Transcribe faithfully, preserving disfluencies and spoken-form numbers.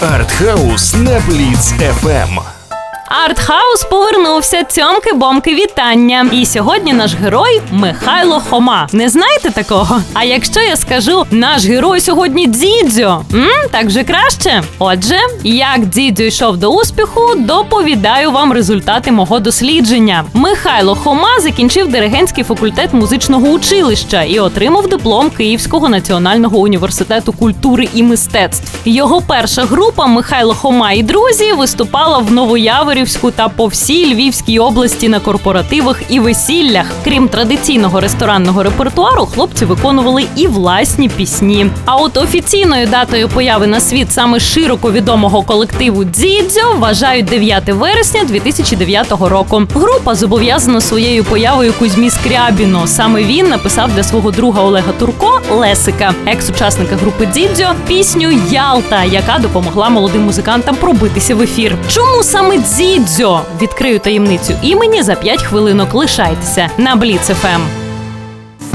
Артхаус на Бліц еф ем. Артхаус повернувся, цьомки-бомки, вітання. І сьогодні наш герой Михайло Хома. Не знаєте такого? А якщо я скажу, наш герой сьогодні Дзідзьо? М? Так же краще? Отже, як Дзідзьо йшов до успіху, доповідаю вам результати мого дослідження. Михайло Хома закінчив диригентський факультет музичного училища і отримав диплом Київського національного університету культури і мистецтв. Його перша група «Михайло Хома і друзі» виступала в Новояворі та по всій Львівській області на корпоративах і весіллях. Крім традиційного ресторанного репертуару, хлопці виконували і власні пісні. А от офіційною датою появи на світ саме широко відомого колективу Дзідзьо вважають дев'яте вересня дві тисячі дев'ятого року. Група зобов'язана своєю появою Кузьмі Скрябіну. Саме він написав для свого друга Олега Турко, Лесика, екс-учасника групи Дзідзьо, пісню «Ялта», яка допомогла молодим музикантам пробитися в ефір. Чому саме Дзідзьо? Відкрию таємницю імені за п'ять хвилинок. Лишайтеся на Бліц еф ем.